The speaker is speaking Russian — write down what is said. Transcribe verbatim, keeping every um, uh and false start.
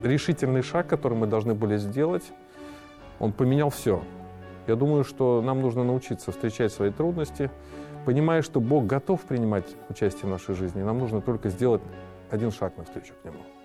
Решительный шаг, который мы должны были сделать, он поменял все. Я думаю, что нам нужно научиться встречать свои трудности, понимая, что Бог готов принимать участие в нашей жизни. Нам нужно только сделать один шаг навстречу к Нему.